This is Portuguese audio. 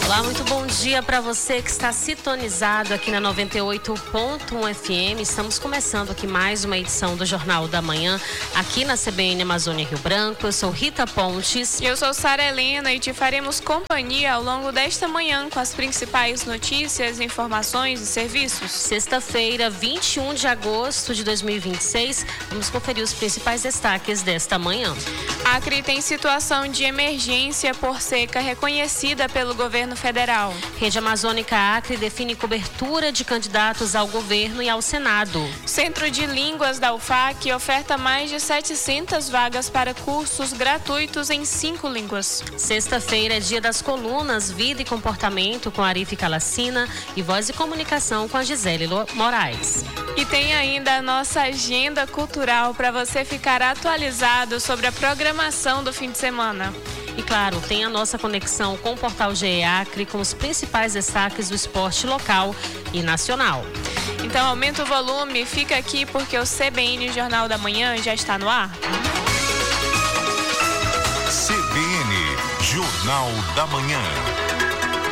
Olá, muito bom dia para você que está sintonizado aqui na 98.1 FM. Estamos começando aqui mais uma edição do Jornal da Manhã, aqui na CBN Amazônia Rio Branco. Eu sou Rita Pontes. E eu sou Sara Helena e te faremos companhia ao longo desta manhã com as principais notícias, informações e serviços. Sexta-feira, 21 de agosto de 2026, vamos conferir os principais destaques desta manhã. Acre tem situação de emergência por seca reconhecida pelo governo federal. Rede Amazônica Acre define cobertura de candidatos ao governo e ao Senado. Centro de Línguas da UFAC oferta mais de 700 vagas para cursos gratuitos em 5 línguas. Sexta-feira é dia das colunas Vida e Comportamento com Arife Calacina e Voz e Comunicação com a Gisele Moraes. E tem ainda a nossa agenda cultural para você ficar atualizado sobre a programação do fim de semana. E claro, tem a nossa conexão com o Portal GE Acre com os principais destaques do esporte local e nacional. Então aumenta o volume, fica aqui porque o CBN Jornal da Manhã já está no ar. CBN Jornal da Manhã.